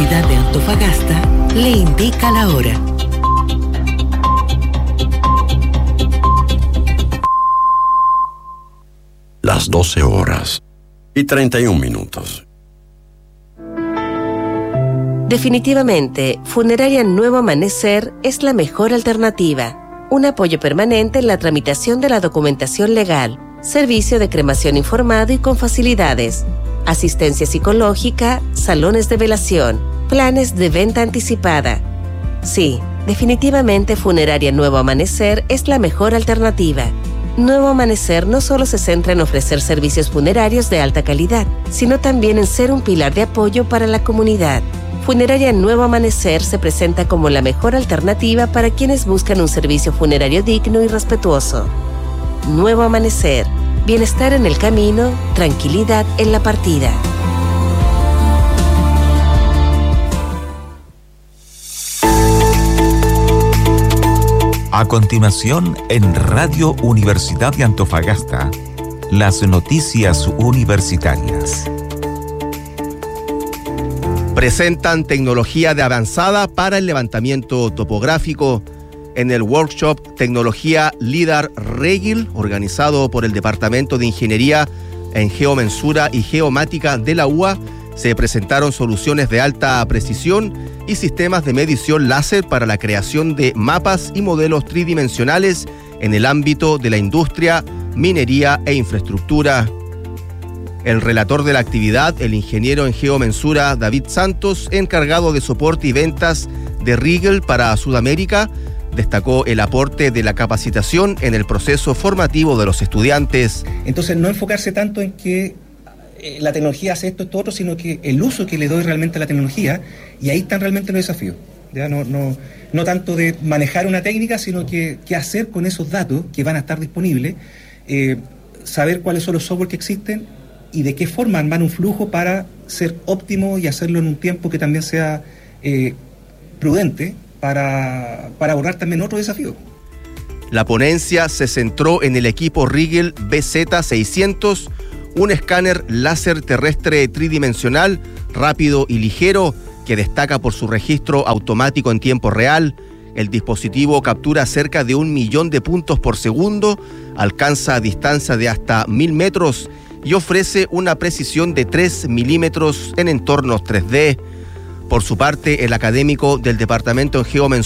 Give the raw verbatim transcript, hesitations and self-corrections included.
Universidad de Antofagasta le indica la hora. Las doce horas y treinta y un minutos. Definitivamente, Funeraria Nuevo Amanecer es la mejor alternativa. Un apoyo permanente en la tramitación de la documentación legal, servicio de cremación informado y con facilidades, asistencia psicológica, salones de velación, planes de venta anticipada. Sí, definitivamente Funeraria Nuevo Amanecer es la mejor alternativa. Nuevo Amanecer no solo se centra en ofrecer servicios funerarios de alta calidad, sino también en ser un pilar de apoyo para la comunidad. Funeraria Nuevo Amanecer se presenta como la mejor alternativa para quienes buscan un servicio funerario digno y respetuoso. Nuevo Amanecer. Bienestar en el camino, tranquilidad en la partida. A continuación, en Radio Universidad de Antofagasta, las noticias universitarias. Presentan tecnología de avanzada para el levantamiento topográfico en el workshop Tecnología LIDAR Regil, organizado por el Departamento de Ingeniería en Geomensura y Geomática de la U A. Se presentaron soluciones de alta precisión y sistemas de medición láser para la creación de mapas y modelos tridimensionales en el ámbito de la industria, minería e infraestructura. El relator de la actividad, el ingeniero en geomensura David Santos, encargado de soporte y ventas de Rigel para Sudamérica, destacó el aporte de la capacitación en el proceso formativo de los estudiantes. Entonces, no enfocarse tanto en que eh, la tecnología hace esto, esto, otro, sino que el uso que le doy realmente a la tecnología, y ahí están realmente los desafíos. ¿Ya? No, no, no tanto de manejar una técnica, sino que qué hacer con esos datos que van a estar disponibles, eh, saber cuáles son los software que existen y de qué forma armar un flujo para ser óptimo y hacerlo en un tiempo que también sea eh, prudente, Para, para abordar también otro desafío. La ponencia se centró en el equipo Rigel B Z seiscientos, un escáner láser terrestre tridimensional, rápido y ligero, que destaca por su registro automático en tiempo real. El dispositivo captura cerca de un millón de puntos por segundo, alcanza a distancia de hasta mil metros y ofrece una precisión de tres milímetros en entornos tres D. Por su parte, el académico del Departamento en Geomensura